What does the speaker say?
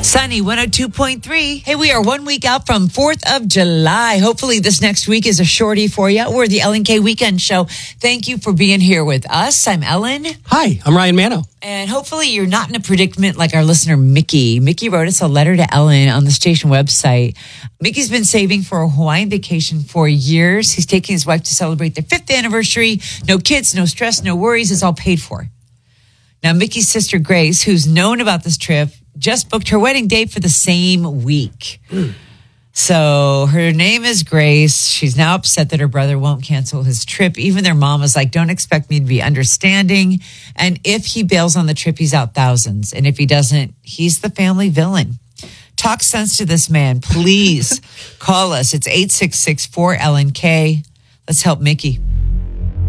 Sunny 102.3. Hey, we are 1 week out from 4th of July. Hopefully this next week is a shorty for you. We're the Ellen K Weekend Show. Thank you for being here with us. I'm Ellen. Hi, I'm Ryan Mano. And hopefully you're not in a predicament like our listener, Mickey. Mickey wrote us a letter to Ellen on the station website. Mickey's been saving for a Hawaiian vacation for years. He's taking his wife to celebrate their 5th anniversary. No kids, no stress, no worries. It's all paid for. Now, Mickey's sister, Grace, who's known about this trip, just booked her wedding date for the same week. So her name is Grace. She's now upset that her brother won't cancel his trip. Even their mom was like, don't expect me to be understanding. And if he bails on the trip, he's out thousands. And if he doesn't, he's the family villain. Talk sense to this man. Please call us. It's 866-4LNK. Let's help Mickey.